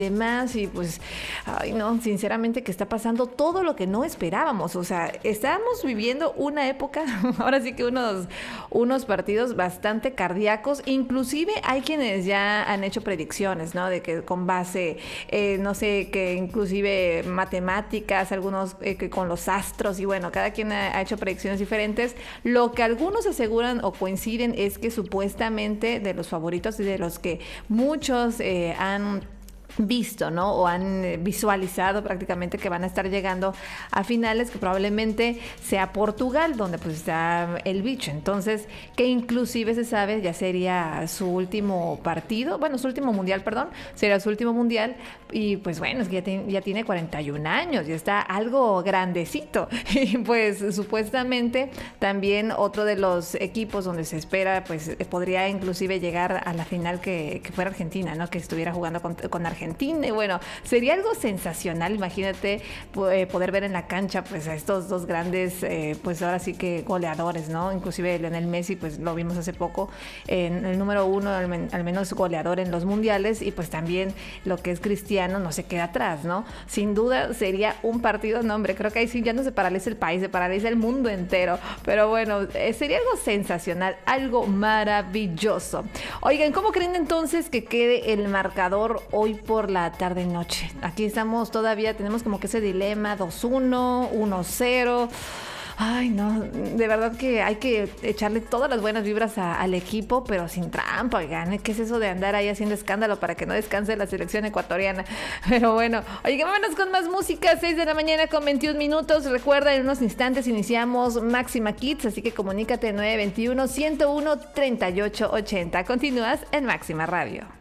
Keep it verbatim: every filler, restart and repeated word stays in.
demás y pues, ay no, sinceramente que está pasando todo lo que no esperábamos, o sea, estábamos viviendo una época, ahora sí que unos, unos partidos bastante cardíacos, inclusive hay quienes ya han hecho predicciones, ¿no? De que con base, eh, no sé, que inclusive matemáticas, algunos eh, que con los astros y bueno, cada quien ha, ha hecho predicciones diferentes. Lo que algunos aseguran o coinciden es que supuestamente de los favoritos y de los que muchos eh, han visto, ¿no? O han visualizado prácticamente que van a estar llegando a finales, que probablemente sea Portugal, donde pues está el bicho. Entonces, que inclusive se sabe, ya sería su último partido, bueno, su último mundial, perdón, sería su último mundial. Y pues bueno, es que ya, te, ya tiene cuarenta y un años, ya está algo grandecito. Y pues supuestamente también otro de los equipos donde se espera, pues podría inclusive llegar a la final que, que fuera Argentina, ¿no? Que estuviera jugando con, con Argentina. Argentina, y bueno, sería algo sensacional, imagínate poder ver en la cancha pues a estos dos grandes, eh, pues ahora sí que goleadores, ¿no? Inclusive Lionel Messi, pues lo vimos hace poco, en el número uno, al, men al menos goleador en los mundiales, y pues también lo que es Cristiano no se queda atrás, ¿no? Sin duda sería un partido, no hombre, creo que ahí sí ya no se paraliza el país, se paraliza el mundo entero, pero bueno, eh, sería algo sensacional, algo maravilloso. Oigan, ¿cómo creen entonces que quede el marcador hoy por la tarde noche? Aquí estamos todavía, tenemos como que ese dilema, dos uno, uno cero. Ay, no, de verdad que hay que echarle todas las buenas vibras a, al equipo, pero sin trampa, oigan, ¿qué es eso de andar ahí haciendo escándalo para que no descanse la selección ecuatoriana? Pero bueno, oigan, vámonos con más música, seis de la mañana con veintiún minutos. Recuerda, en unos instantes iniciamos Máxima Kids, así que comunícate nueve veintiuno, ciento uno, treinta y ocho ochenta. Continúas en Máxima Radio.